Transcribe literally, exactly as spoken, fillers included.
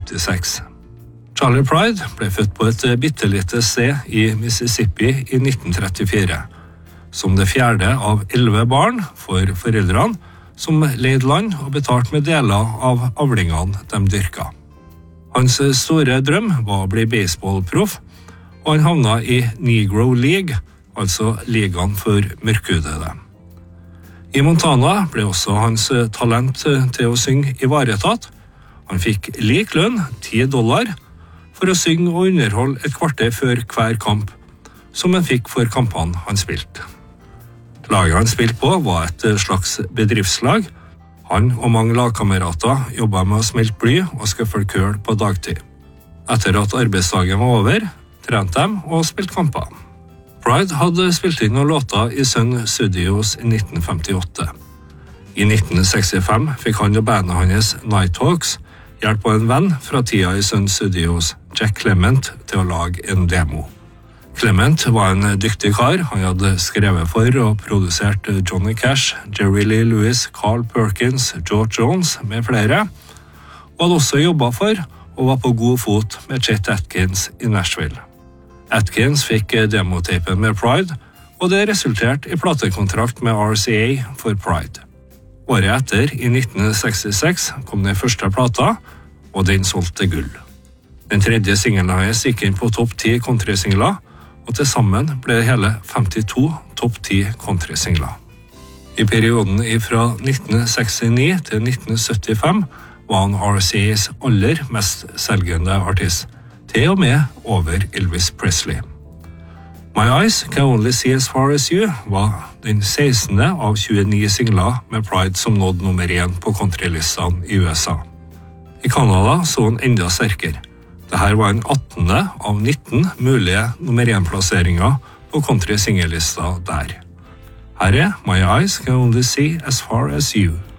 femtiseks. Charley Pride ble født på et bittelite sted i Mississippi i nitten trettifire, som det fjerde av elleve barn for foreldrene som leide land og betalte med deler av avlingene de dyrka. Hans store drøm var å bli baseballproff, og han havna i Negro League, altså ligaen for mørkhudede. I Montana ble også hans talent til å synge ivaretatt. Han fikk lik lønn, ti dollar, for å synge og underholde et kvarter før hver kamp, som han fikk for kampene han spilte. Laget han spilte på var et slags bedriftslag. Han og mange lagkamerater jobbet med å smelte bly og skaffe køl på dagtid. Etter at arbeidsdagen var over, trente de og spilte kamper. Pride hadde spilt inn noen låter i Sun Studios i nitten femtiåtte. I nitten sekstifem fikk han og bandet hans Nighthawks hjelp av en venn fra tida i Sun Studios, Jack Clement, til å lage en demo. Clement var en dyktig kar. Han hadde skrevet for og produsert Johnny Cash, Jerry Lee Lewis, Carl Perkins, George Jones med flere, og hadde også jobbet for og var på god fot med Chet Atkins i Nashville. Atkins fikk demotapen med Pride, og det resulterte i platekontrakt med R C A for Pride. Året etter, i nitten sekstiseks, kom den første plata, og den solgte gull. Den tredje singelen hans gikk inn på topp ti countrysingler, og til sammen ble det hele femtito topp ti countrysingler. I perioden fra nitten sekstini til nitten syttifem var han R C A's aller mest selgende artist, til og med over Elvis Presley. My Eyes Can Only See As Far As You var den sekstende av tjueni singler med Pride som nådde nummer én på countrylistene i U S A. I Canada så han enda sterkere. Dette var den attende av nitten mulige nummer én-plasseringer på country-singellista der. Her er My Eyes Can Only See As Far As You.